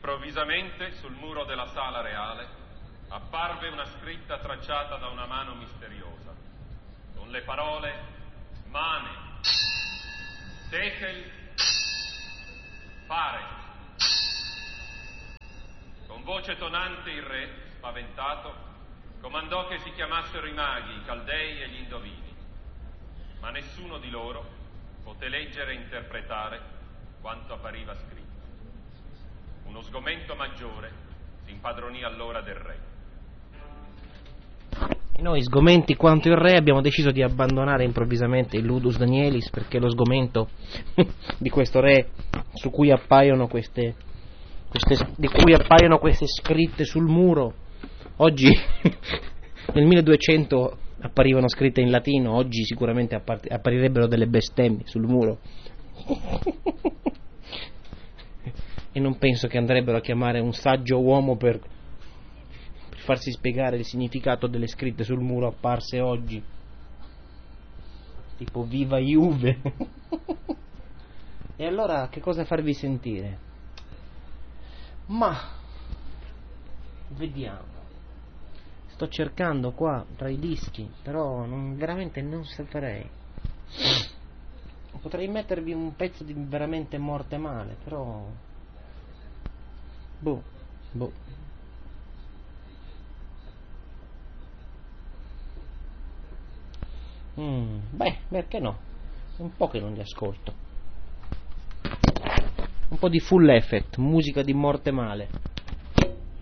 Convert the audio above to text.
Improvvisamente sul muro della sala reale apparve una scritta tracciata da una mano misteriosa, con le parole Mane, Tekel, Fare. Con voce tonante il re, spaventato, comandò che si chiamassero i maghi, i caldei e gli indovini, ma nessuno di loro poté leggere e interpretare quanto appariva scritto. Uno sgomento maggiore si impadronì allora del re. E noi, sgomenti quanto il re, abbiamo deciso di abbandonare improvvisamente il Ludus Danielis, perché lo sgomento di questo re di cui appaiono queste scritte sul muro. Oggi nel 1200 apparivano scritte in latino, oggi sicuramente apparirebbero delle bestemmie sul muro. E non penso che andrebbero a chiamare un saggio uomo per farsi spiegare il significato delle scritte sul muro apparse oggi, tipo viva Juve. E allora che cosa farvi sentire? Ma vediamo, sto cercando qua tra i dischi, però veramente non saprei. Potrei mettervi un pezzo di veramente morte male, però boh. Beh, perché no? Un po' che non li ascolto. Un po' di Full Effect, musica di morte male.